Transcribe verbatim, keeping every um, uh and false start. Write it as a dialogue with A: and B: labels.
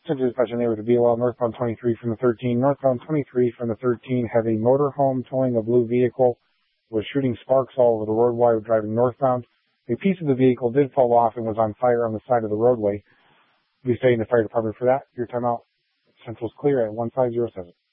A: Central Dispatch on there with the B L L, northbound twenty-three from the thirteen. Northbound twenty-three from the thirteen have a motorhome towing a blue vehicle, was shooting sparks all over the roadway while driving northbound. A piece of the vehicle did fall off and was on fire on the side of the roadway. We'll be staying the fire department for that. Your timeout. Central's clear at one five zero seven.